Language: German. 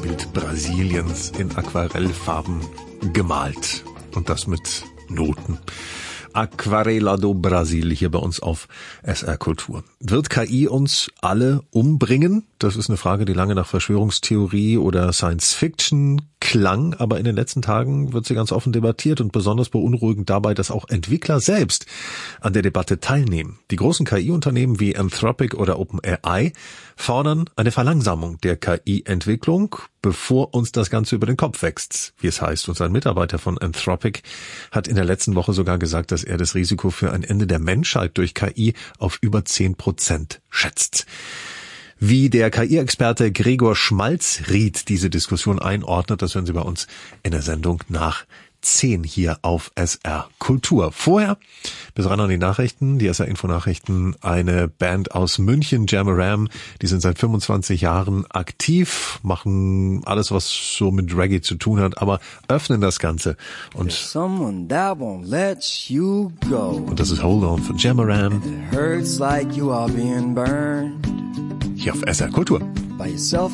Bild Brasiliens in Aquarellfarben gemalt. Und das mit Noten. Aquarela do Brasil hier bei uns auf SR Kultur. Wird KI uns alle umbringen? Das ist eine Frage, die lange nach Verschwörungstheorie oder Science Fiction klang, aber in den letzten Tagen wird sie ganz offen debattiert und besonders beunruhigend dabei, dass auch Entwickler selbst an der Debatte teilnehmen. Die großen KI-Unternehmen wie Anthropic oder OpenAI fordern eine Verlangsamung der KI-Entwicklung, bevor uns das Ganze über den Kopf wächst, wie es heißt. Und ein Mitarbeiter von Anthropic hat in der letzten Woche sogar gesagt, dass er das Risiko für ein Ende der Menschheit durch KI auf über 10% schätzt. Wie der KI-Experte Gregor Schmalzried diese Diskussion einordnet, das hören Sie bei uns in der Sendung nach 10 hier auf SR Kultur. Vorher, bis ran an die Nachrichten, die SR-Info-Nachrichten, eine Band aus München, Jamaram, die sind seit 25 Jahren aktiv, machen alles, was so mit Reggae zu tun hat, aber öffnen das Ganze. Und das ist Hold On von Jamaram. Hier auf SR Kultur.